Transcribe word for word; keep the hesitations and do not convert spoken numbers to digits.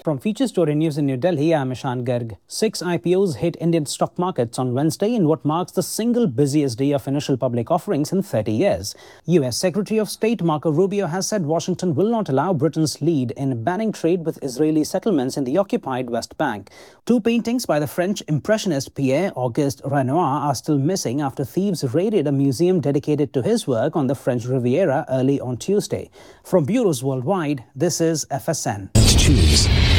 From Feature Story News in New Delhi, I'm Ishan Garg. Six I P Os hit Indian stock markets on Wednesday in what marks the single busiest day of initial public offerings in thirty years. U S Secretary of State Marco Rubio has said Washington will not allow Britain's lead in banning trade with Israeli settlements in the occupied West Bank. Two paintings by the French impressionist Pierre-Auguste Renoir are still missing after thieves raided a museum dedicated to his work on the French Riviera early on Tuesday. From bureaus worldwide, this is F S N. Choose